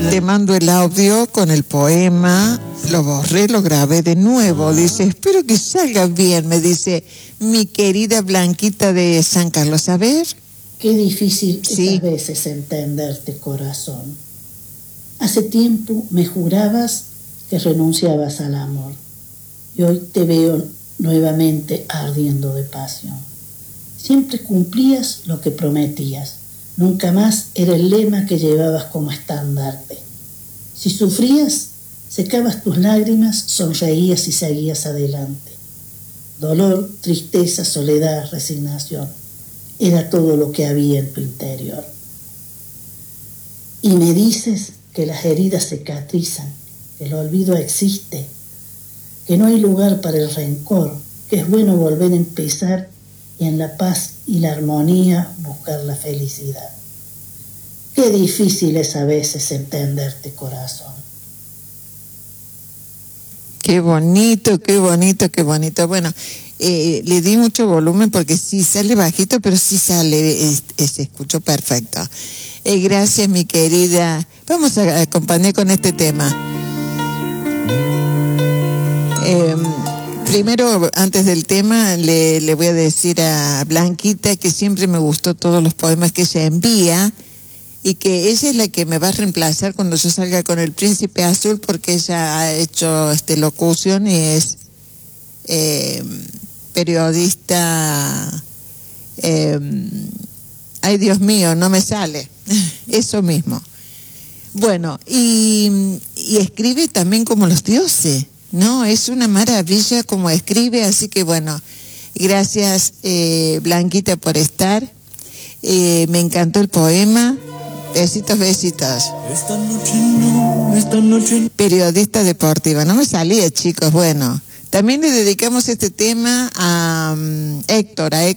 Te mando el audio con el poema, lo borré, lo grabé de nuevo. Dice, espero que salga bien, me dice mi querida Blanquita de San Carlos. A ver. Qué difícil Sí. estas veces entenderte, corazón. Hace tiempo me jurabas que renunciabas al amor y hoy te veo nuevamente ardiendo de pasión. Siempre cumplías lo que prometías, nunca más era el lema que llevabas como estandarte. Si sufrías, secabas tus lágrimas, sonreías y seguías adelante. Dolor, tristeza, soledad, resignación, era todo lo que había en tu interior. Y me dices que las heridas cicatrizan, que el olvido existe, que no hay lugar para el rencor, que es bueno volver a empezar y en la paz y la armonía buscar la felicidad. Qué difícil es a veces entenderte, corazón. Qué bonito, qué bonito, qué bonito. Bueno, le di mucho volumen porque sí sale bajito, pero sí sale, se escuchó perfecto. Gracias, mi querida. Vamos a acompañar con este tema. Primero, antes del tema, le voy a decir a Blanquita que siempre me gustó todos los poemas que ella envía y que ella es la que me va a reemplazar cuando yo salga con El Príncipe Azul, porque ella ha hecho locución y es periodista. Ay, Dios mío, no me sale. Eso mismo. Bueno, y escribe también como los dioses, ¿no? Es una maravilla como escribe, así que bueno, gracias Blanquita por estar. Me encantó el poema. Besitos, besitos. Esta noche. Periodista deportiva, no me salía, chicos. Bueno, también le dedicamos este tema a Héctor